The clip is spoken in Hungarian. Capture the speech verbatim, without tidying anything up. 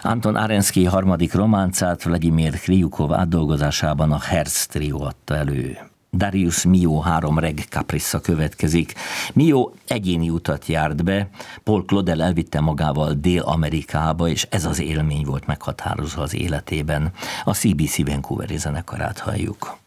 Anton Arenszkij harmadik románcát Vladimir Kriukov átdolgozásában a Herz Trio adta elő. Darius Milhaud három reg caprissa következik. Milhaud egyéni utat járt be, Paul Claudel elvitte magával Dél-Amerikába, és ez az élmény volt meghatározó az életében. A cé bé cé Vancouveri zenekarát halljuk.